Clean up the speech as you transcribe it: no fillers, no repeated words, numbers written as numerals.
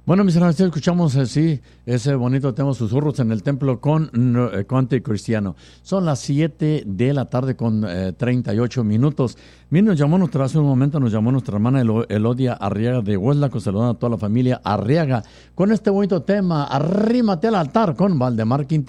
Bueno, mis hermanos, escuchamos sí, ese bonito tema, Susurros en el Templo con Conte Cristiano. Son las 7 de la tarde con 38 minutos. Miren, hace un momento nos llamó nuestra hermana Elodia Arriaga de Hueslaco, saludando a toda la familia Arriaga con este bonito tema, Arrímate al altar con Valdemar Quintero.